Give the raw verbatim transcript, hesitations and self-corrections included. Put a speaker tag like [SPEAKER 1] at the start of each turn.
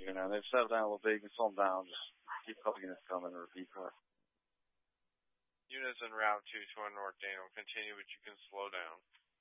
[SPEAKER 1] You know, they've settled down a little bit. You can slow them down. Just keep a couple units coming or repeat car.
[SPEAKER 2] Units en route to twenty North Daniel, continue, but you can slow down.